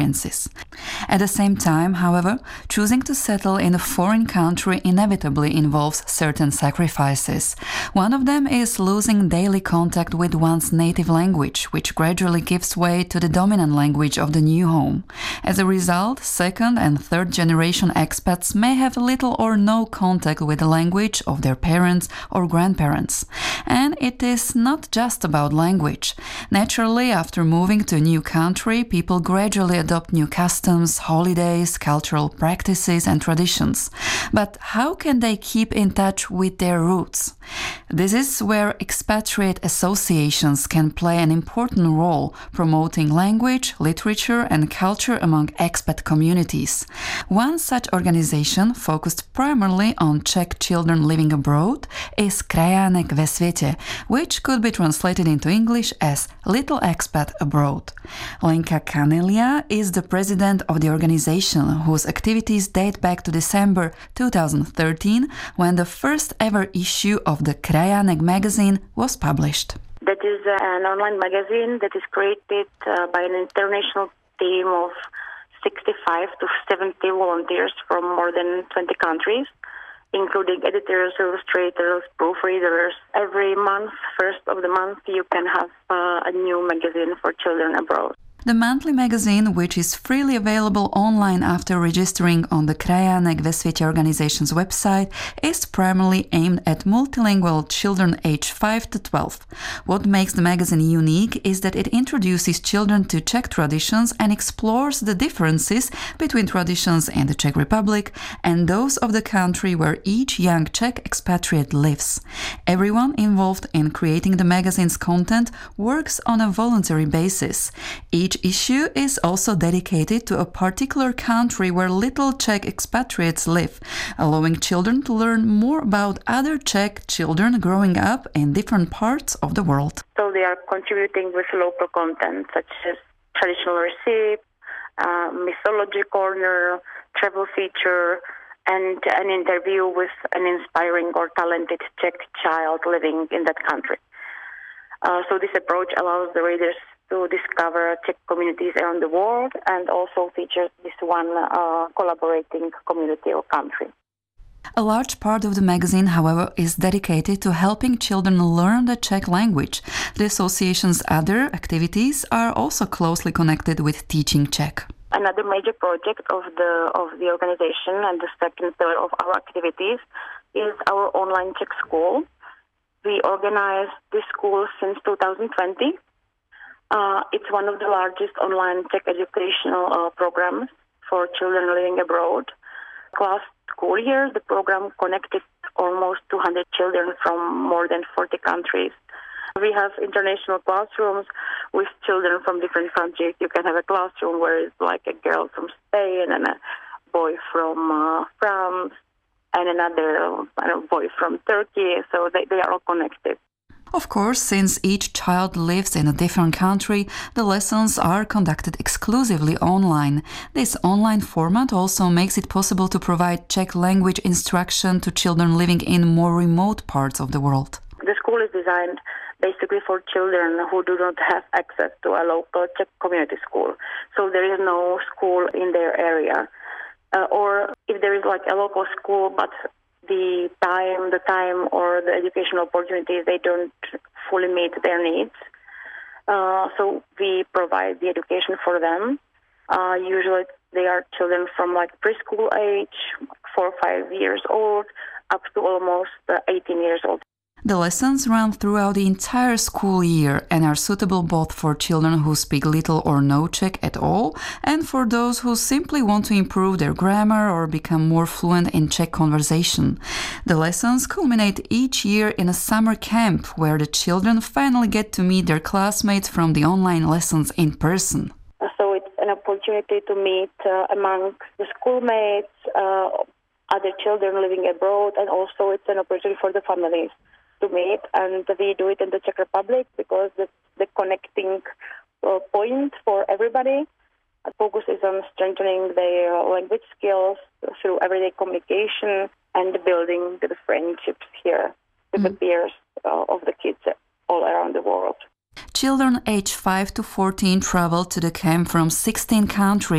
experiences. At the same time, however, choosing to settle in a foreign country inevitably involves certain sacrifices. One of them is losing daily contact with one's native language, which gradually gives way to the dominant language of the new home. As a result, second and third generation expats may have little or no contact with the language of their parents or grandparents. And it is not just about language. Naturally, after moving to a new country, people gradually adopt new customs, holidays, cultural practices and traditions. But how can they keep in touch with their roots? This is where expatriate associations can play an important role, promoting language, literature and culture among expat communities. One such organization, focused primarily on Czech children living abroad, is Krajánek ve světě, which could be translated into English as Little Expat Abroad. Lenka Kanelia is the president of the organization, whose activities date back to December 2013, when the first ever issue of the Krajánek magazine was published. That is an online magazine that is created by an international team of 65 to 70 volunteers from more than 20 countries, including editors, illustrators, proofreaders. Every month, first of the month, you can have a new magazine for children abroad. The monthly magazine, which is freely available online after registering on the Krajánek ve světě organization's website, is primarily aimed at multilingual children aged 5 to 12. What makes the magazine unique is that it introduces children to Czech traditions and explores the differences between traditions in the Czech Republic and those of the country where each young Czech expatriate lives. Everyone involved in creating the magazine's content works on a voluntary basis. Each issue is also dedicated to a particular country where little Czech expatriates live, allowing children to learn more about other Czech children growing up in different parts of the world. So they are contributing with local content such as traditional recipes, mythology corner, travel feature, and an interview with an inspiring or talented Czech child living in that country. So this approach allows the readers to discover Czech communities around the world and also features this one collaborating community or country. A large part of the magazine, however, is dedicated to helping children learn the Czech language. The association's other activities are also closely connected with teaching Czech. Another major project of the organization and the second pillar of our activities is our online Czech school. We organized this school since 2020. It's one of the largest online Czech educational programs for children living abroad. Last school year, the program connected almost 200 children from more than 40 countries. We have international classrooms with children from different countries. You can have a classroom where it's like a girl from Spain and a boy from France and another boy from Turkey. So they are all connected. Of course, since each child lives in a different country, the lessons are conducted exclusively online. This online format also makes it possible to provide Czech language instruction to children living in more remote parts of the world. The school is designed basically for children who do not have access to a local Czech community school. So there is no school in their area. Or if there is like a local school, but the time or the educational opportunities, they don't fully meet their needs. So we provide the education for them. Usually they are children from like preschool age, 4 or 5 years old, up to almost 18 years old. The lessons run throughout the entire school year and are suitable both for children who speak little or no Czech at all and for those who simply want to improve their grammar or become more fluent in Czech conversation. The lessons culminate each year in a summer camp where the children finally get to meet their classmates from the online lessons in person. So it's an opportunity to meet amongst the schoolmates, other children living abroad, and also it's an opportunity for the families to meet, and we do it in the Czech Republic because the connecting point for everybody. The focus is on strengthening their language skills through everyday communication and building the friendships here with the peers of the kids all around the world. Children aged 5 to 14 traveled to the camp from 16 countries.